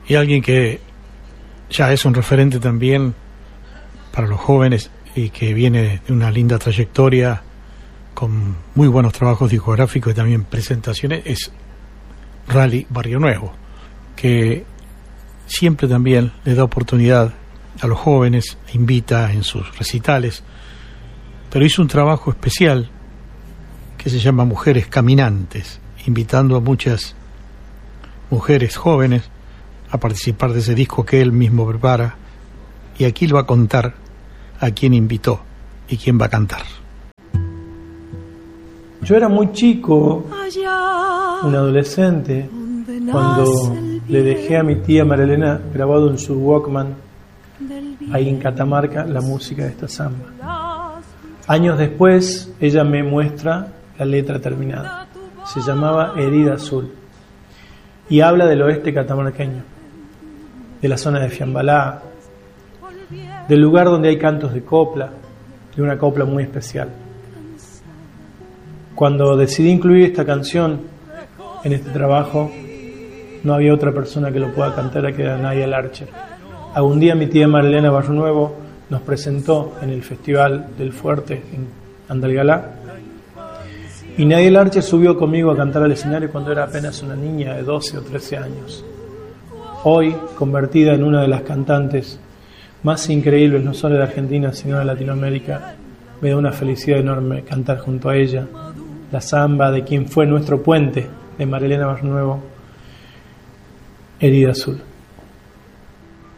y alguien que ya es un referente también para los jóvenes y que viene de una linda trayectoria con muy buenos trabajos discográficos y también presentaciones, es Rally Barrio Nuevo, que siempre también le da oportunidad a los jóvenes, invita en sus recitales, pero hizo un trabajo especial que se llama Mujeres Caminantes, invitando a muchas mujeres jóvenes a participar de ese disco que él mismo prepara, y aquí le va a contar a quién invitó y quién va a cantar. Yo era muy chico, un adolescente, cuando le dejé a mi tía Marilena grabado en su Walkman, ahí en Catamarca, la música de esta samba. Años después, ella me muestra la letra terminada. Se llamaba Herida Azul y habla del oeste catamarqueño, de la zona de Fiambalá, del lugar donde hay cantos de copla, de una copla muy especial. Cuando decidí incluir esta canción en este trabajo, no había otra persona que lo pueda cantar que era Nadia Larcher. Algún día mi tía Marilena Barrio Nuevo nos presentó en el Festival del Fuerte en Andalgalá, y Nadia Larcher subió conmigo a cantar al escenario cuando era apenas una niña de 12 o 13 años. Hoy, convertida en una de las cantantes más increíbles, no solo de Argentina, sino de Latinoamérica, me da una felicidad enorme cantar junto a ella la samba de quien fue nuestro puente, de Marilena Barrio Nuevo, Herida Azul.